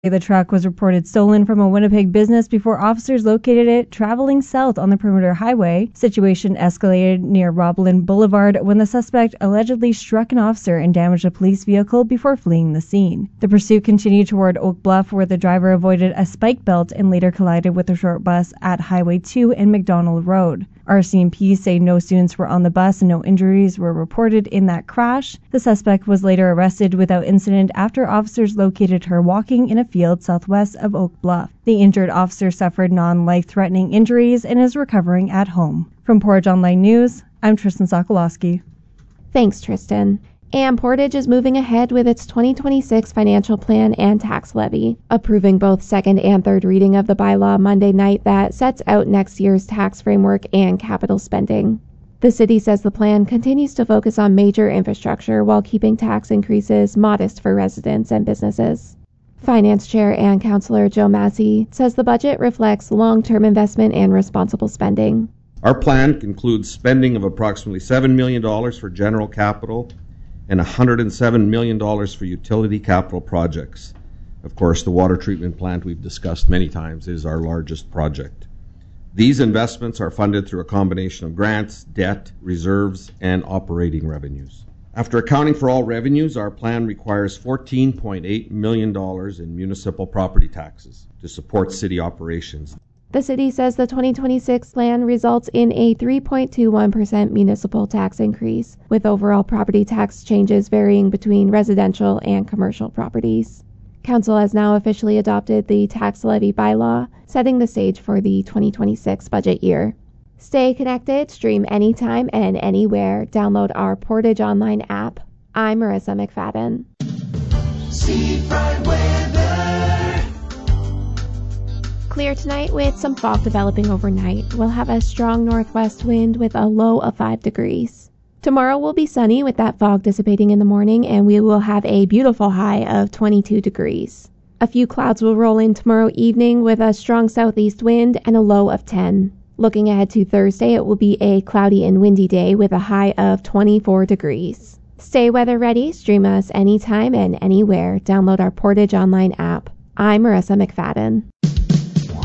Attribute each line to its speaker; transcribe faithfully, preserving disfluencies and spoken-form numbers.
Speaker 1: The truck was reported stolen from a Winnipeg business before officers located it traveling south on the Perimeter Highway. Situation escalated near Roblin Boulevard when the suspect allegedly struck an officer and damaged a police vehicle before fleeing the scene. The pursuit continued toward Oak Bluff, where the driver avoided a spike belt and later collided with a short bus at Highway two and McDonald Road. R C M P say no students were on the bus and no injuries were reported in that crash. The suspect was later arrested without incident after officers located her walking in a field southwest of Oak Bluff. The injured officer suffered non-life-threatening injuries and is recovering at home. From Portage Online News, I'm Tristan Sokolowski.
Speaker 2: Thanks, Tristan. And Portage is moving ahead with its twenty twenty-six financial plan and tax levy, approving both second and third reading of the bylaw Monday night that sets out next year's tax framework and capital spending. The city says the plan continues to focus on major infrastructure while keeping tax increases modest for residents and businesses. Finance Chair and Councillor Joe Massey says the budget reflects long-term investment and responsible spending.
Speaker 3: Our plan includes spending of approximately seven million dollars for general capital and one hundred seven million dollars for utility capital projects. Of course, the water treatment plant we've discussed many times is our largest project. These investments are funded through a combination of grants, debt, reserves, and operating revenues. After accounting for all revenues, our plan requires fourteen point eight million dollars in municipal property taxes to support city operations.
Speaker 2: The city says the twenty twenty-six plan results in a three point two one percent municipal tax increase, with overall property tax changes varying between residential and commercial properties. Council has now officially adopted the tax levy bylaw, setting the stage for the twenty twenty-six budget year. Stay connected, stream anytime and anywhere. Download our Portage Online app. I'm Marissa McFadden.
Speaker 4: Seafront weather.
Speaker 2: Clear tonight with some fog developing overnight. We'll have a strong northwest wind with a low of five degrees. Tomorrow will be sunny with that fog dissipating in the morning, and we will have a beautiful high of twenty-two degrees. A few clouds will roll in tomorrow evening with a strong southeast wind and a low of ten. Looking ahead to Thursday, it will be a cloudy and windy day with a high of twenty-four degrees. Stay weather ready, stream us anytime and anywhere. Download our Portage Online app. I'm Marissa McFadden.